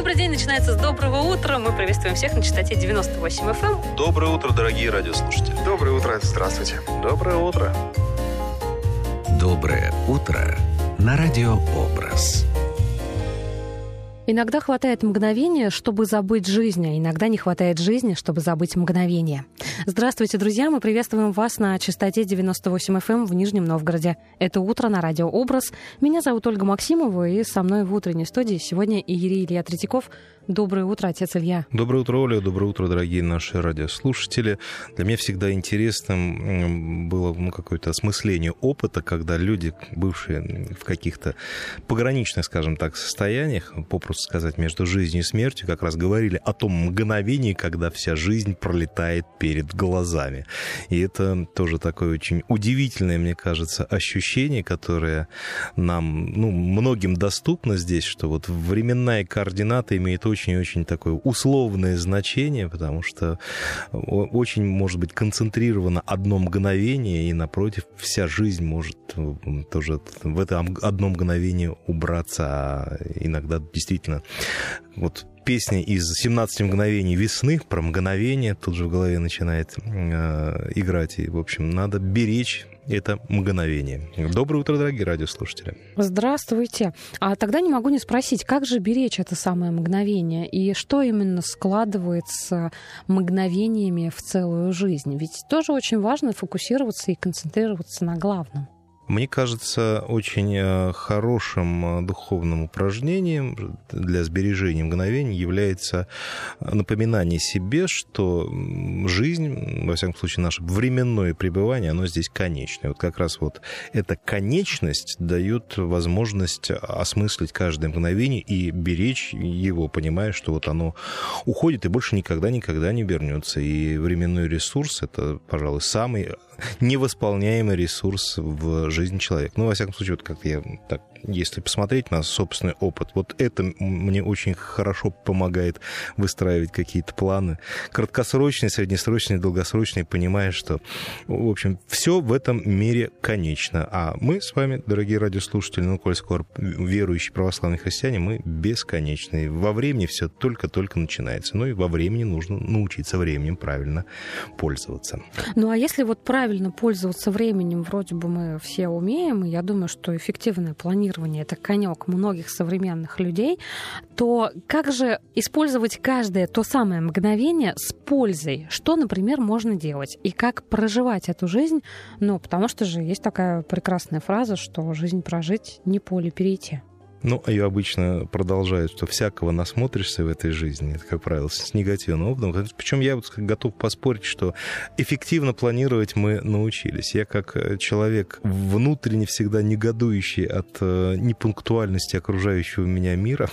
Добрый день начинается с доброго утра. Мы приветствуем всех на частоте 98 FM. Доброе утро, дорогие радиослушатели. Доброе утро, здравствуйте. Доброе утро. Доброе утро на Радиообраз. Иногда хватает мгновения, чтобы забыть жизнь, а иногда не хватает жизни, чтобы забыть мгновение. Здравствуйте, друзья! Мы приветствуем вас на частоте 98 FM в Нижнем Новгороде. Это утро на Радиообраз. Меня зовут Ольга Максимова, и со мной в утренней студии сегодня Иерей Илья Третьяков. Доброе утро, отец Илья. Доброе утро, Оля. Доброе утро, дорогие наши радиослушатели. Для меня всегда интересным было какое-то осмысление опыта, когда люди, бывшие в каких-то пограничных, скажем так, состояниях, попросту сказать, между жизнью и смертью, как раз говорили о том мгновении, когда вся жизнь пролетает перед глазами. И это тоже такое очень удивительное, мне кажется, ощущение, которое нам, многим доступно здесь, что вот временная координата имеет очень-очень такое условное значение, потому что очень может быть концентрировано одно мгновение, и напротив вся жизнь может тоже в это одно мгновение убраться, а иногда действительно вот песня из «17 мгновений весны» про мгновение тут же в голове начинает играть. И, в общем, надо беречь это мгновение. Доброе утро, дорогие радиослушатели. Здравствуйте. А тогда не могу не спросить, как же беречь это самое мгновение? И что именно складывается мгновениями в целую жизнь? Ведь тоже очень важно фокусироваться и концентрироваться на главном. Мне кажется, очень хорошим духовным упражнением для сбережения мгновений является напоминание себе, что жизнь, во всяком случае, наше временное пребывание, оно здесь конечное. Вот как раз вот эта конечность дает возможность осмыслить каждое мгновение и беречь его, понимая, что вот оно уходит и больше никогда не вернется. И временной ресурс — это, пожалуй, самый невосполняемый ресурс в жизни человека. Во всяком случае, вот как я так, если посмотреть на собственный опыт, вот это мне очень хорошо помогает выстраивать какие-то планы краткосрочные, среднесрочные, долгосрочные, понимая, что, в общем, все в этом мире конечно. А мы с вами, дорогие радиослушатели, коль скоро верующие православные христиане, мы бесконечные. Во времени все только-только начинается. И во времени нужно научиться временем правильно пользоваться. А если вот правильно пользоваться временем, вроде бы мы все умеем, и я думаю, что эффективное планирование — это конек многих современных людей, то как же использовать каждое то самое мгновение с пользой? Что, например, можно делать? И как проживать эту жизнь? Потому что же есть такая прекрасная фраза, что жизнь прожить, не поле перейти. Ее обычно продолжают, что всякого насмотришься в этой жизни. Это, как правило, с негативным опытом. Причем я готов поспорить, что эффективно планировать мы научились. Я как человек, внутренне всегда негодующий от непунктуальности окружающего меня мира,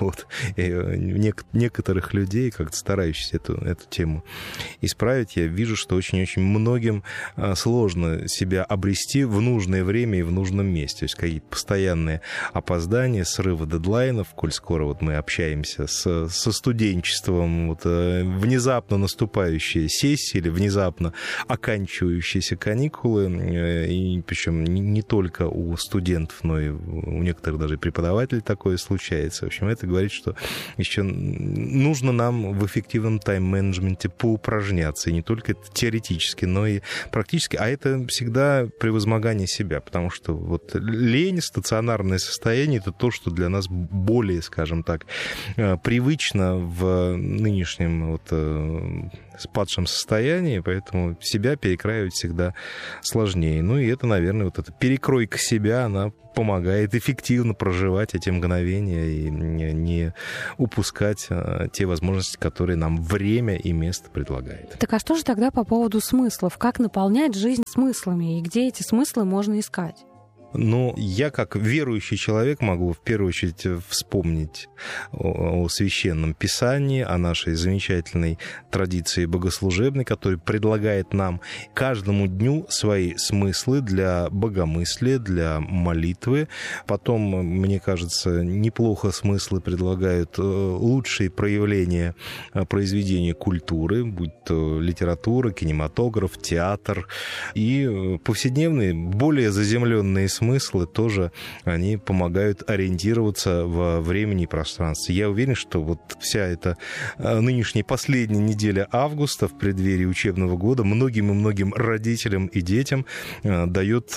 и некоторых людей, как-то старающихся эту тему исправить, я вижу, что очень-очень многим сложно себя обрести в нужное время и в нужном месте. То есть какие-то постоянные опоздания, срывы дедлайнов, коль скоро мы общаемся со студенчеством, внезапно наступающие сессии или внезапно оканчивающиеся каникулы, и причем не только у студентов, но и у некоторых даже преподавателей такое случается. В общем, это говорит, что еще нужно нам в эффективном тайм-менеджменте поупражняться, и не только теоретически, но и практически, а это всегда превозмогание себя, потому что лень, стационарное состояние — это то, что для нас более, скажем так, привычно в нынешнем спадшем состоянии, поэтому себя перекраивать всегда сложнее. И это, наверное, эта перекройка себя, она помогает эффективно проживать эти мгновения и не упускать те возможности, которые нам время и место предлагает. Так а что же тогда по поводу смыслов? Как наполнять жизнь смыслами? И где эти смыслы можно искать? Я, как верующий человек, могу в первую очередь вспомнить о Священном Писании, о нашей замечательной традиции богослужебной, которая предлагает нам каждому дню свои смыслы для богомыслия, для молитвы. Потом, мне кажется, неплохо смыслы предлагают лучшие проявления произведения культуры, будь то литература, кинематограф, театр, и повседневные, более заземленные смыслы, смыслы тоже, они помогают ориентироваться во времени и пространстве. Я уверен, что вот вся эта нынешняя последняя неделя августа в преддверии учебного года многим и многим родителям и детям дает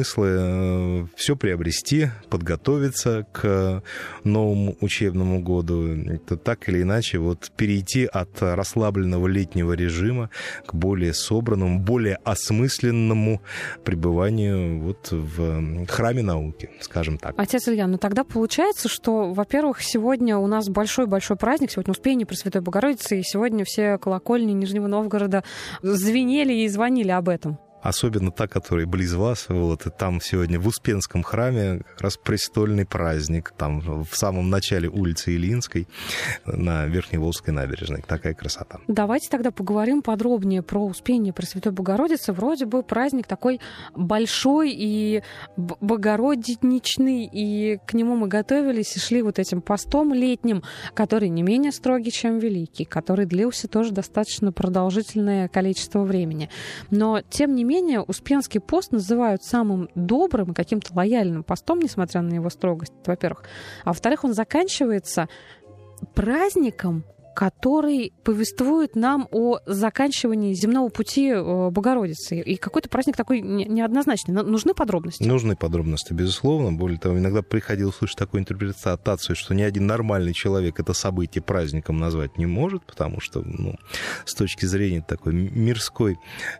смыслы все приобрести, подготовиться к новому учебному году. Это так или иначе вот перейти от расслабленного летнего режима к более собранному, более осмысленному пребыванию вот в храме науки, скажем так. Отец Илья, ну тогда получается, что, во-первых, сегодня у нас большой-большой праздник, сегодня Успение Пресвятой Богородицы, и сегодня все колокольни Нижнего Новгорода звенели и звонили об этом. Особенно та, которая близ вас, вот, и там сегодня в Успенском храме как раз престольный праздник, там в самом начале улицы Илинской на Верхневолжской набережной. Такая красота. Давайте тогда поговорим подробнее про Успение Пресвятой Богородицы. Вроде бы праздник такой большой и богородичный, и к нему мы готовились и шли вот этим постом летним, который не менее строгий, чем Великий, который длился тоже достаточно продолжительное количество времени. Но, тем не менее, Успенский пост называют самым добрым и каким-то лояльным постом, несмотря на его строгость, во-первых. А во-вторых, он заканчивается праздником, который повествует нам о заканчивании земного пути Богородицы. И какой-то праздник такой неоднозначный. Нужны подробности? Нужны подробности, безусловно. Более того, иногда приходилось слышать такую интерпретацию, что ни один нормальный человек это событие праздником назвать не может, потому что, с точки зрения такой мирской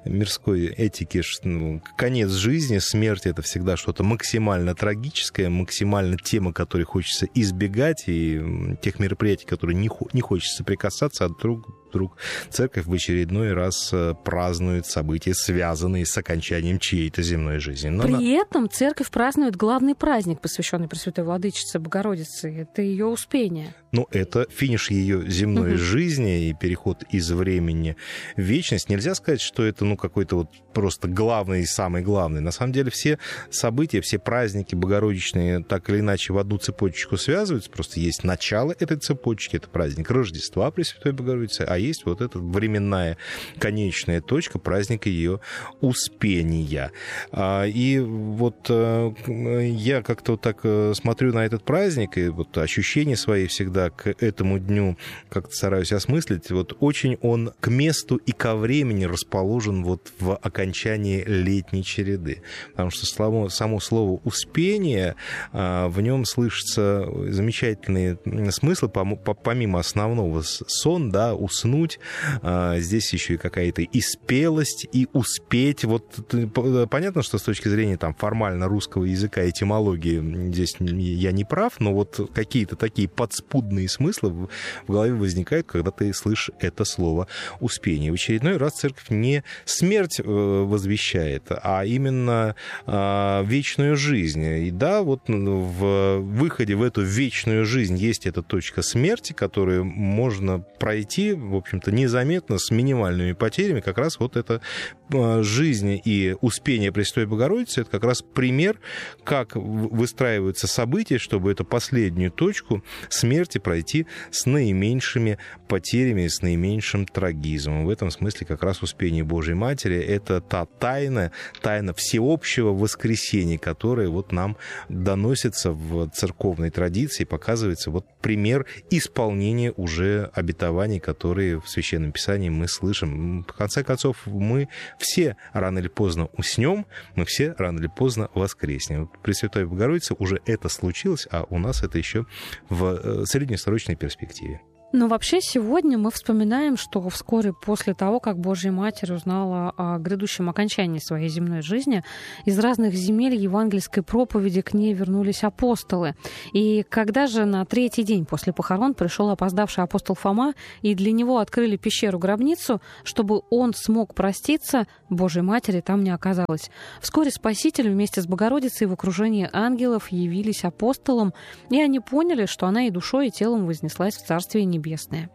этики, конец жизни, смерть — это всегда что-то максимально трагическое, максимально тема, которой хочется избегать, и тех мероприятий, которые не хочется прикасаться, вдруг церковь в очередной раз празднует события, связанные с окончанием чьей-то земной жизни. При этом церковь празднует главный праздник, посвященный Пресвятой Владычице Богородице. Это ее Успение. Это финиш ее земной жизни и переход из времени в вечность. Нельзя сказать, что это какой-то вот просто главный и самый главный. На самом деле все события, все праздники богородичные так или иначе в одну цепочку связываются. Просто есть начало этой цепочки, это праздник Рождества Пресвятой Богородицы, а есть вот эта временная конечная точка, праздник ее Успения. И вот я как-то вот так смотрю на этот праздник, и вот ощущения свои всегда к этому дню как-то стараюсь осмыслить. Вот очень он к месту и ко времени расположен вот в окончании летней череды. Потому что само слово «успение», в нем слышатся замечательные смыслы, помимо основного сон, да, уснуть. Здесь еще и какая-то и спелость, и успеть. Вот понятно, что с точки зрения формально русского языка, этимологии, здесь я не прав, но вот какие-то такие подспудные смыслы в голове возникают, когда ты слышишь это слово «успение». В очередной раз церковь не смерть возвещает, а именно вечную жизнь. И да, вот в выходе в эту вечную жизнь есть эта точка смерти, которую можно пройти, в общем-то, незаметно, с минимальными потерями. Как раз вот эта жизнь и Успение Пресвятой Богородицы — это как раз пример, как выстраиваются события, чтобы эту последнюю точку смерти пройти с наименьшими потерями, с наименьшим трагизмом. В этом смысле как раз Успение Божьей Матери — это та тайна всеобщего воскресения, которая вот нам доносится в церковной традиции, показывается вот пример исполнения уже обетований, которые в Священном Писании мы слышим. В конце концов, мы все рано или поздно уснем, мы все рано или поздно воскреснем. При Святой Богородице уже это случилось, а у нас это еще в среднесрочной перспективе. Но вообще сегодня мы вспоминаем, что вскоре после того, как Божья Матерь узнала о грядущем окончании своей земной жизни, из разных земель евангельской проповеди к ней вернулись апостолы. И когда же на третий день после похорон пришел опоздавший апостол Фома, и для него открыли пещеру-гробницу, чтобы он смог проститься, Божьей Матери там не оказалось. Вскоре Спаситель вместе с Богородицей в окружении ангелов явились апостолам, и они поняли, что она и душой, и телом вознеслась в Царствие Небесное.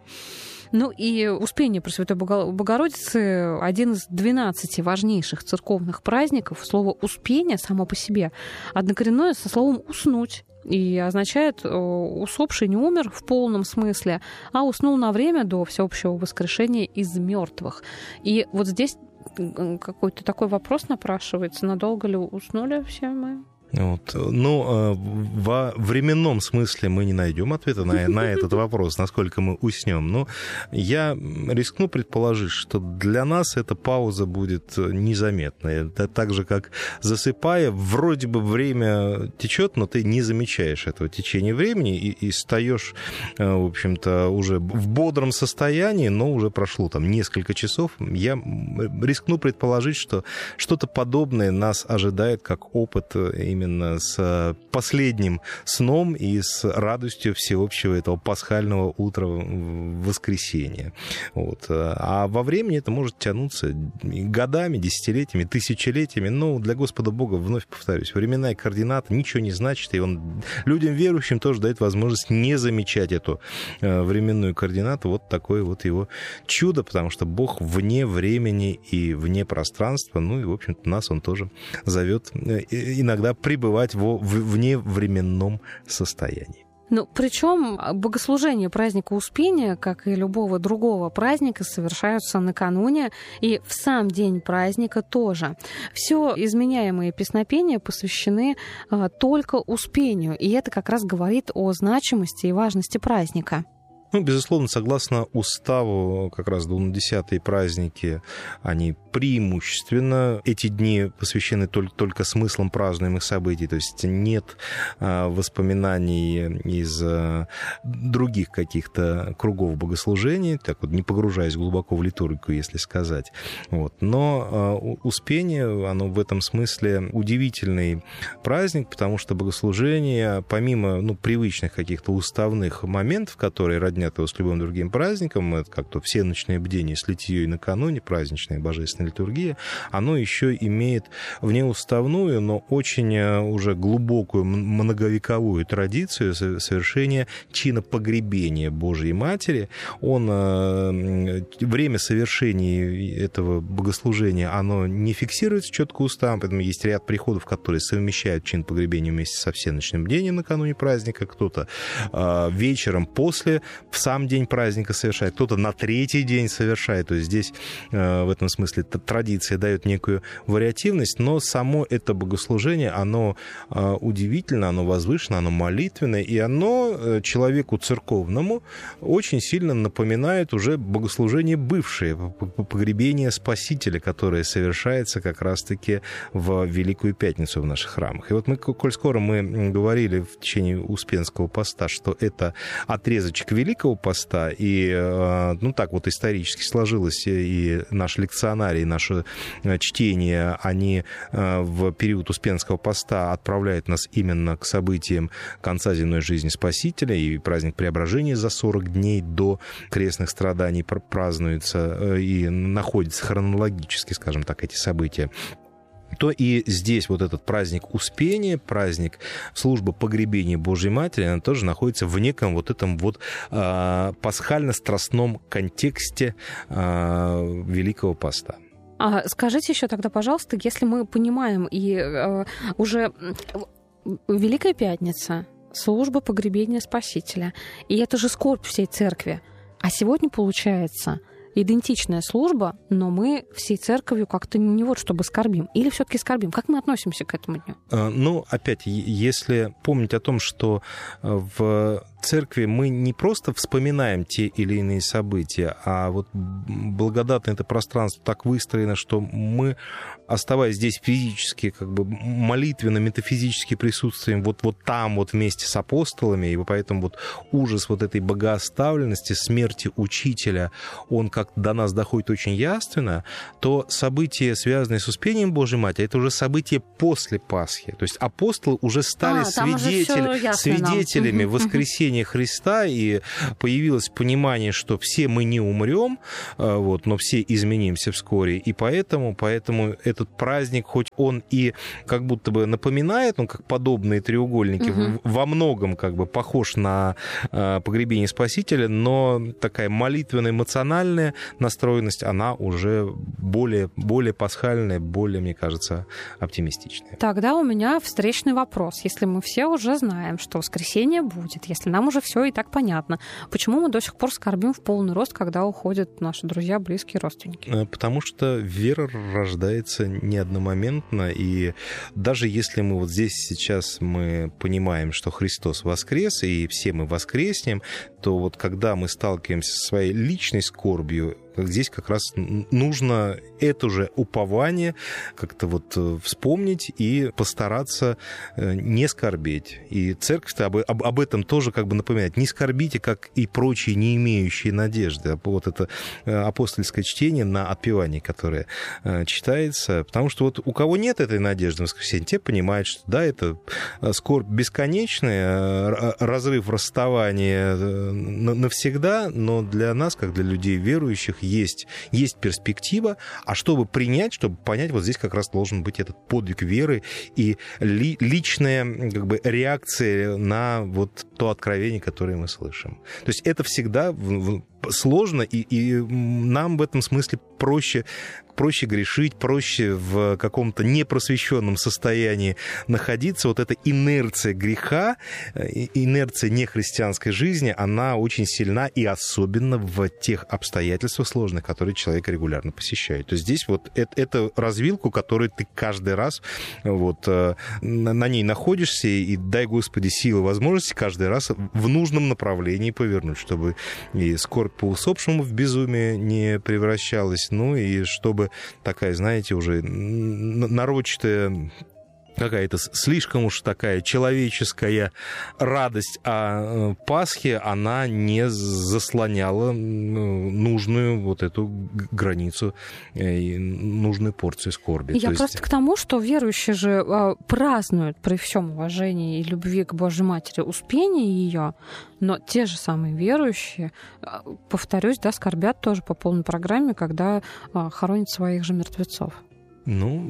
И Успение Пресвятой Богородицы — один из 12 важнейших церковных праздников. Слово «успение» само по себе однокоренное со словом «уснуть». И означает «усопший не умер» в полном смысле, а уснул на время до всеобщего воскрешения из мертвых. И вот здесь какой-то такой вопрос напрашивается: надолго ли уснули все мы? Вот. Но во временном смысле мы не найдем ответа на этот вопрос, насколько мы уснем. Но я рискну предположить, что для нас эта пауза будет незаметной. Это так же, как засыпая, вроде бы время течет, но ты не замечаешь этого течения времени и встаешь, в общем-то, уже в бодром состоянии, но уже прошло там несколько часов. Я рискну предположить, что что-то подобное нас ожидает как опыт именно с последним сном и с радостью всеобщего этого пасхального утра в воскресенье. Вот. А во времени это может тянуться годами, десятилетиями, тысячелетиями. Но для Господа Бога, вновь повторюсь, временная координата ничего не значит, и Он людям верующим тоже дает возможность не замечать эту временную координату. Вот такое вот его чудо, потому что Бог вне времени и вне пространства, ну и, в общем-то, нас Он тоже зовет иногда пребывать в вневременном состоянии. Ну, причем богослужения праздника Успения, как и любого другого праздника, совершаются накануне и в сам день праздника тоже. Все изменяемые песнопения посвящены только Успению, и это как раз говорит о значимости и важности праздника. Ну, безусловно, согласно уставу, как раз двунадесятые праздники, они преимущественно, эти дни посвящены только смыслом празднуемых событий, то есть нет воспоминаний из других каких-то кругов богослужений, так вот не погружаясь глубоко в литургию, если сказать. Вот. Но Успение, оно в этом смысле удивительный праздник, потому что богослужение, помимо привычных каких-то уставных моментов, которые роднят его с любым другим праздником, это как-то всеночное бдение с литьей накануне, праздничная божественная литургия, оно еще имеет внеуставную, но очень уже глубокую многовековую традицию совершения чина погребения Божьей Матери. Время совершения этого богослужения, оно не фиксируется четко уставом, поэтому есть ряд приходов, которые совмещают чин погребения вместе со всеночным бдением накануне праздника, кто-то вечером после в сам день праздника совершает, кто-то на третий день совершает. То есть здесь в этом смысле традиция дает некую вариативность, но само это богослужение, оно удивительно, оно возвышено, оно молитвенное, и оно человеку церковному очень сильно напоминает уже богослужение бывшее, погребение Спасителя, которое совершается как раз-таки в Великую Пятницу в наших храмах. И вот коль скоро мы говорили в течение Успенского поста, что это отрезочек Великого поста, и так вот исторически сложилось, и наш лекционарий, наше чтение, они в период Успенского поста отправляют нас именно к событиям конца земной жизни Спасителя, и праздник Преображения за 40 дней до крестных страданий празднуется и находится хронологически, скажем так, эти события, то и здесь вот этот праздник Успения, праздник службы погребения Божьей Матери, она тоже находится в неком вот этом вот пасхально-страстном контексте Великого Поста. А скажите еще тогда, пожалуйста, если мы понимаем и уже Великая Пятница, служба погребения Спасителя, и это же скорбь всей церкви, а сегодня получается идентичная служба, но мы всей церковью как-то не вот чтобы скорбим. Или все-таки скорбим? Как мы относимся к этому дню? Опять, если помнить о том, что в церкви мы не просто вспоминаем те или иные события, а вот благодатно это пространство так выстроено, что мы, оставаясь здесь физически, как бы молитвенно, метафизически присутствуем вот там вот вместе с апостолами, и поэтому вот ужас вот этой богооставленности, смерти учителя, он как до нас доходит очень явственно, то события, связанные с Успением Божьей Матери, это уже события после Пасхи. То есть апостолы уже стали свидетелями воскресения Христа, и появилось понимание, что все мы не умрем, но все изменимся вскоре, и поэтому этот праздник, хоть он и как будто бы напоминает, как подобные треугольники, во многом как бы похож на погребение Спасителя, но такая молитвенная, эмоциональная настроенность, она уже более пасхальная, более, мне кажется, оптимистичная. Тогда у меня встречный вопрос. Если мы все уже знаем, что воскресенье будет, если нам уже все и так понятно. Почему мы до сих пор скорбим в полный рост, когда уходят наши друзья, близкие, родственники? Потому что вера рождается не одномоментно, и даже если мы вот здесь сейчас мы понимаем, что Христос воскрес, и все мы воскреснем, то вот когда мы сталкиваемся со своей личной скорбью, здесь как раз нужно это же упование как-то вот вспомнить и постараться не скорбеть. И церковь-то об этом тоже как бы напоминает. Не скорбите, как и прочие, не имеющие надежды. Вот это апостольское чтение на отпевании, которое читается. Потому что вот у кого нет этой надежды в воскресенье, те понимают, что да, это скорбь бесконечная, разрыв, расставание навсегда, но для нас, как для людей верующих, есть перспектива, а чтобы принять, чтобы понять, вот здесь как раз должен быть этот подвиг веры и личная как бы реакция на вот то откровение, которое мы слышим. То есть это всегда сложно, и нам в этом смысле проще грешить, проще в каком-то непросвещенном состоянии находиться. Вот эта инерция греха, инерция нехристианской жизни, она очень сильна, и особенно в тех обстоятельствах сложных, которые человек регулярно посещает. То есть здесь вот это развилку, которую ты каждый раз вот на ней находишься, и дай, Господи, силы, возможности каждый раз в нужном направлении повернуть, чтобы и скорбь по усопшему в безумие не превращалась, ну и чтобы такая, знаете, уже нарочатая, какая-то слишком уж такая человеческая радость о Пасхе, она не заслоняла нужную вот эту границу и нужную порцию скорби. Я просто к тому, что верующие же празднуют при всем уважении и любви к Божьей Матери успение ее, но те же самые верующие, повторюсь, да, скорбят тоже по полной программе, когда хоронят своих же мертвецов. Ну,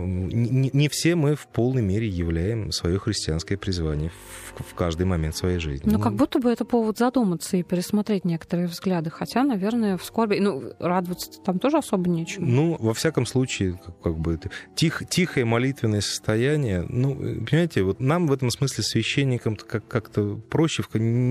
не все мы в полной мере являем свое христианское призвание в каждый момент своей жизни. Ну, как будто бы это повод задуматься и пересмотреть некоторые взгляды. Хотя, наверное, в скорби... Ну, радоваться там тоже особо нечему. Ну, во всяком случае, как бы это тихое молитвенное состояние. Ну, понимаете, вот нам в этом смысле священникам как-то проще,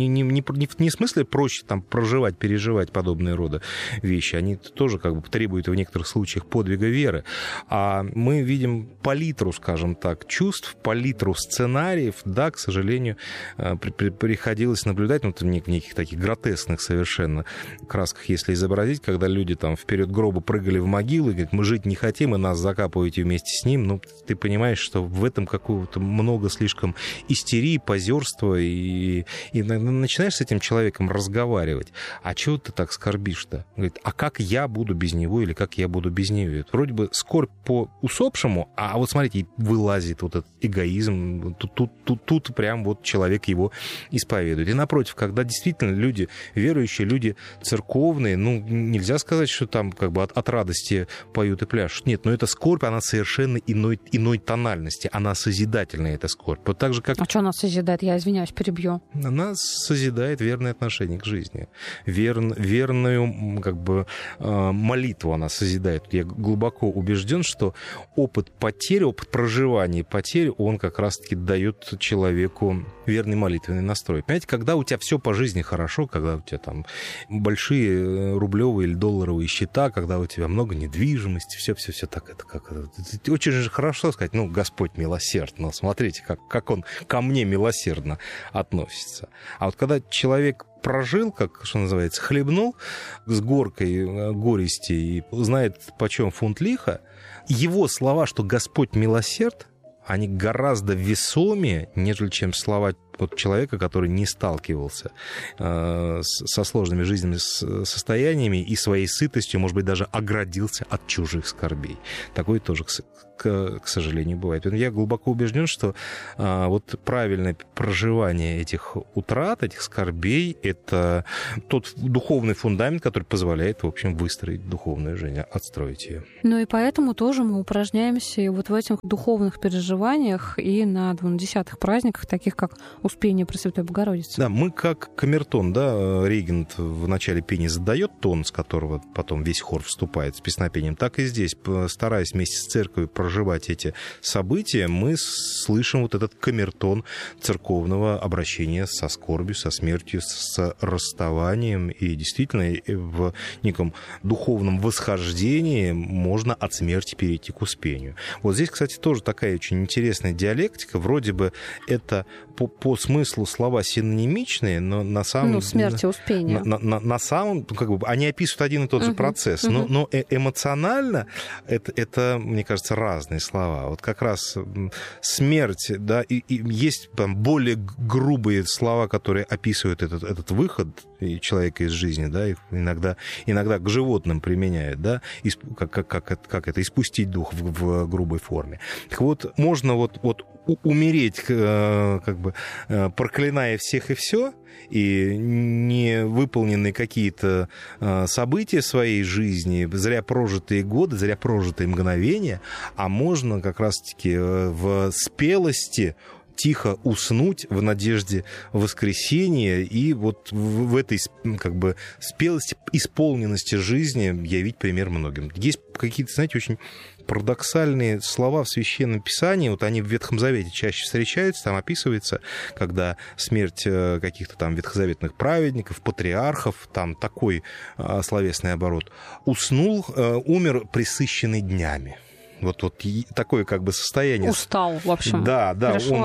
не в смысле проще там проживать, переживать подобные рода вещи. Они тоже как бы требуют в некоторых случаях подвига веры. А мы видим палитру, скажем так, чувств, палитру сценариев. Да, к сожалению, приходилось наблюдать, ну, в неких таких гротескных совершенно красках, если изобразить, когда люди там вперед гроба прыгали в могилу и говорят, мы жить не хотим, и нас закапываете вместе с ним. Ну, ты понимаешь, что в этом какого-то много слишком истерии, позерства, и начинаешь с этим человеком разговаривать. А чего ты так скорбишь-то? Говорит, а как я буду без него или как я буду без нее? Вроде бы скорбь по усопшему, а вот смотрите, вылазит вот этот эгоизм, тут прям вот человек его исповедует. И напротив, когда действительно люди верующие, люди церковные, ну, нельзя сказать, что там как бы от радости поют и пляшут. Нет, но эта скорбь, она совершенно иной тональности, она созидательная, эта скорбь. Вот так же, как... А что она созидает? Я, извиняюсь, перебью. Она созидает верное отношение к жизни. Верную как бы молитву она созидает. Я глубоко убежден, что опыт потери, опыт проживания потери, он как раз-таки дает человеку верный молитвенный настрой. Понимаете, когда у тебя все по жизни хорошо, когда у тебя там большие рублевые или долларовые счета, когда у тебя много недвижимости, все так, это как... Очень же хорошо сказать, ну, Господь милосердно, смотрите, как Он ко мне милосердно относится. А вот когда человек прожил, как, что называется, хлебнул с горкой горести и знает, почем фунт лиха, его слова, что Господь милосерд, они гораздо весомее, нежели чем слова вот человека, который не сталкивался со сложными жизненными состояниями и своей сытостью, может быть, даже оградился от чужих скорбей. Такое тоже, к сожалению, бывает. Я глубоко убежден, что вот правильное проживание этих утрат, этих скорбей, это тот духовный фундамент, который позволяет, в общем, выстроить духовную жизнь, отстроить ее. Ну и поэтому тоже мы упражняемся и вот в этих духовных переживаниях и на 20-х праздниках, таких как Успение Пресвятой Богородицы. Да, мы как камертон, да, регент в начале пения задает тон, с которого потом весь хор вступает с песнопением, так и здесь, стараясь вместе с церковью проживать эти события, мы слышим вот этот камертон церковного обращения со скорбью, со смертью, с расставанием, и действительно в неком духовном восхождении можно от смерти перейти к успению. Вот здесь, кстати, тоже такая очень интересная диалектика. Вроде бы это по смыслу слова синонимичные, но на самом... Ну, смерть и успение. На самом... Как бы, они описывают один и тот же процесс, но эмоционально это, мне кажется, разные слова. Вот как раз смерть, да, и есть там более грубые слова, которые описывают этот выход человека из жизни, да, их иногда к животным применяют, да, как это, испустить дух в грубой форме. Так вот, можно вот умереть, как бы проклиная всех и все, и не выполненные какие-то события своей жизни, зря прожитые годы, зря прожитые мгновения, а можно как раз-таки в спелости тихо уснуть в надежде воскресения и вот в этой как бы спелости, исполненности жизни явить пример многим. Есть какие-то, знаете, очень парадоксальные слова в Священном Писании, вот они в Ветхом Завете чаще встречаются, там описывается, когда смерть каких-то там ветхозаветных праведников, патриархов, там такой словесный оборот, уснул, умер пресыщенный днями. Вот такое как бы состояние. Устал, в общем. Да, он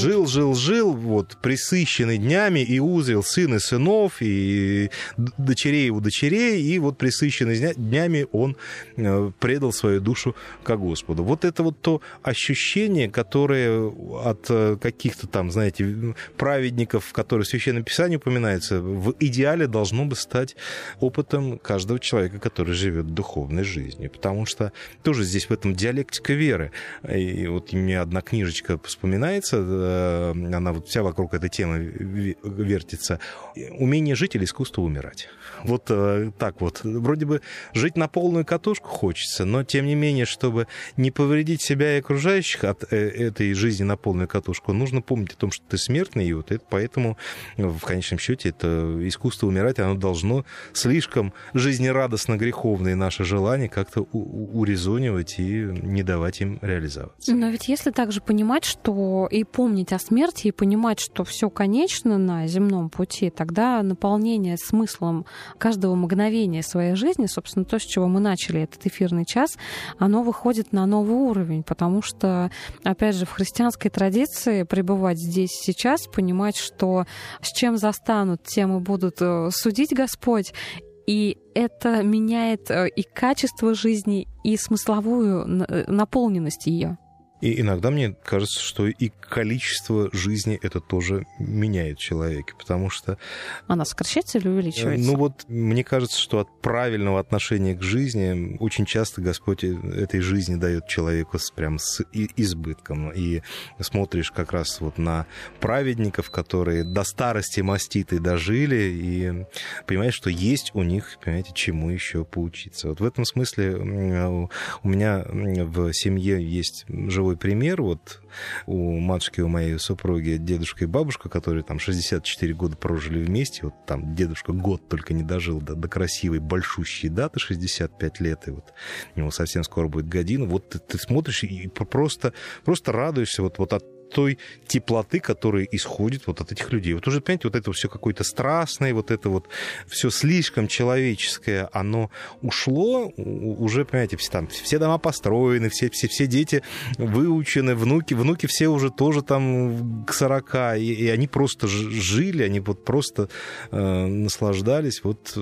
жил, вот, пресыщенный днями, и узрел сын и сынов, и дочерей у дочерей, и вот пресыщенный днями он предал свою душу ко Господу. Вот это вот то ощущение, которое от каких-то там, знаете, праведников, которые в Священном Писании упоминаются, в идеале должно бы стать опытом каждого человека, который живет духовной жизнью. Потому что тоже здесь в этом диалектика веры. И вот у меня одна книжечка вспоминается, она вот вся вокруг этой темы вертится. «Умение жить или искусство умирать». Вот так вот. Вроде бы жить на полную катушку хочется, но тем не менее, чтобы не повредить себя и окружающих от этой жизни на полную катушку, нужно помнить о том, что ты смертный, и вот это, поэтому в конечном счете это искусство умирать, оно должно слишком жизнерадостно греховные наши желания как-то урезонивать и не давать им реализоваться. Но ведь если также понимать, что и помнить о смерти, и понимать, что все конечно на земном пути, тогда наполнение смыслом каждого мгновения своей жизни, собственно, то, с чего мы начали этот эфирный час, оно выходит на новый уровень, потому что, опять же, в христианской традиции пребывать здесь сейчас, понимать, что с чем застанут, тем и будут судить Господь, и это меняет и качество жизни, и смысловую наполненность ее. И иногда мне кажется, что и количество жизни это тоже меняет человека, потому что... Она сокращается или увеличивается? Ну вот, мне кажется, что от правильного отношения к жизни очень часто Господь этой жизни дает человеку прям с избытком. И смотришь как раз вот на праведников, которые до старости маститы дожили, и понимаешь, что есть у них, понимаете, чему еще поучиться. Вот в этом смысле у меня в семье есть живой пример. Вот у матушки, у моей супруги дедушка и бабушка, которые там 64 года прожили вместе. Вот там дедушка год только не дожил до красивой большущей даты, 65 лет, и вот у него совсем скоро будет година. Вот ты смотришь и просто радуешься вот от той теплоты, которая исходит вот от этих людей. Вот уже, понимаете, вот это все какое-то страстное, вот это вот все слишком человеческое, оно ушло, уже, понимаете, все дома построены, все дети выучены, внуки все уже тоже там к 40, и они просто жили, они вот просто наслаждались, вот,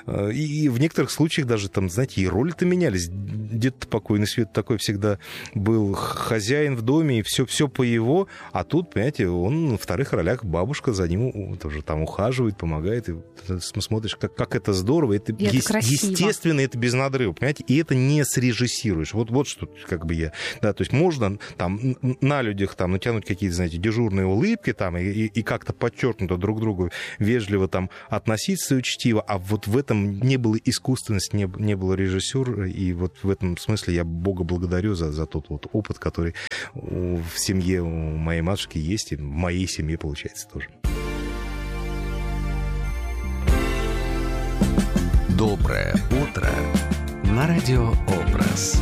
и в некоторых случаях даже там, знаете, и роли-то менялись. Дед-то покойный свет такой всегда был хозяин в доме, и все по его. А тут, понимаете, он на вторых ролях, бабушка за ним тоже там ухаживает, помогает. И смотришь, как это здорово. Это естественно, это без надрыва, понимаете? И это не срежиссируешь. Вот что как бы я... Да, то есть можно там на людях там натянуть какие-то, знаете, дежурные улыбки там и как-то подчеркнуто друг к другу вежливо там относиться учтиво, а вот в этом не было искусственности, не было режиссур, и вот в этом смысле я Бога благодарю за тот вот опыт, который в семье моей матушки есть, и в моей семье получается тоже. Доброе утро на радио «Образ».